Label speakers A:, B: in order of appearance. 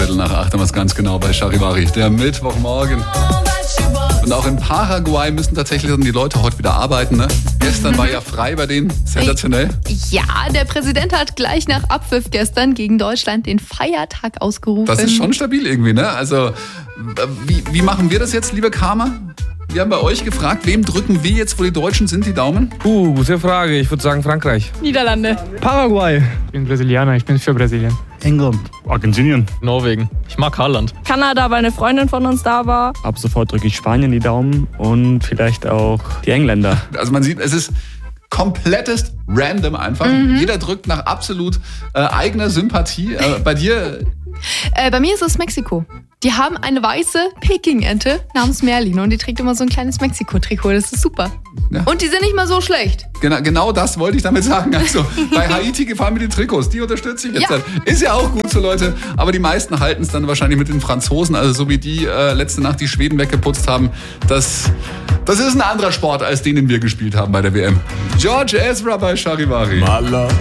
A: 7:15 haben wir es ganz genau bei Charivari, der Mittwochmorgen. Und auch in Paraguay müssen tatsächlich die Leute heute wieder arbeiten. Ne? Gestern war ja frei bei denen, sensationell.
B: Ja, der Präsident hat gleich nach Abpfiff gestern gegen Deutschland den Feiertag ausgerufen.
A: Das ist schon stabil irgendwie, ne? Also, wie machen wir das jetzt, liebe Karma? Wir haben bei euch gefragt, wem drücken wir jetzt, wo die Deutschen sind, die Daumen?
C: Gute Frage. Ich würde sagen Frankreich.
B: Niederlande.
C: Paraguay.
D: Ich bin Brasilianer, ich bin für Brasilien.
E: England.
C: Argentinien.
D: Norwegen. Ich mag Haaland.
F: Kanada, weil eine Freundin von uns da war.
G: Ab sofort drücke ich Spanien die Daumen und vielleicht auch die Engländer.
A: Also man sieht, es ist komplettest random einfach. Jeder drückt nach absolut eigener Sympathie. Bei dir?
B: Bei mir ist es Mexiko. Die haben eine weiße Peking-Ente namens Merlin und die trägt immer so ein kleines Mexiko-Trikot. Das ist super.
A: Ja.
B: Und die sind nicht mal so schlecht.
A: Genau das wollte ich damit sagen. Also bei Haiti gefallen mir die Trikots, die unterstütze ich jetzt.
B: Ja.
A: Ist ja auch gut so, Leute. Aber die meisten halten es dann wahrscheinlich mit den Franzosen. Also so wie die letzte Nacht die Schweden weggeputzt haben. Das ist ein anderer Sport, als den wir gespielt haben bei der WM. George Ezra bei Charivari.